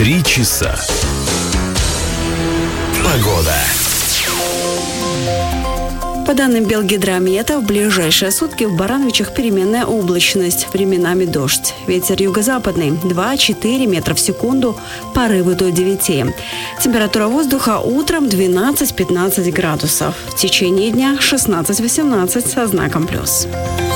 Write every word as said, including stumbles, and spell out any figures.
Три часа. Погода. По данным Белгидромета, в ближайшие сутки в Барановичах переменная облачность, временами дождь. Ветер юго-западный два-четыре метра в секунду, порывы до девяти. Температура воздуха утром двенадцать-пятнадцать градусов. В течение дня шестнадцать-восемнадцать со знаком плюс.